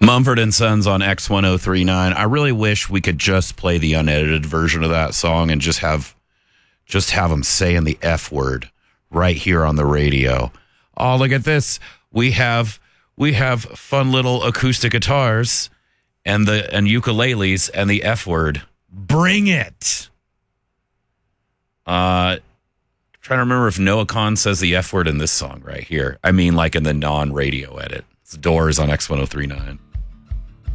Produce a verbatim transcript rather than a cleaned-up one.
Mumford and Sons on X ten thirty-nine. I really wish we could just play the unedited version of that song and just have just have them saying the F word right here on the radio. Oh, look at this. We have we have fun little acoustic guitars and the and ukuleles and the F word. Bring it. Uh trying to remember if Noah Kahn says the F word in this song right here. I mean like in the non-radio edit. It's Doors on X ten thirty-nine.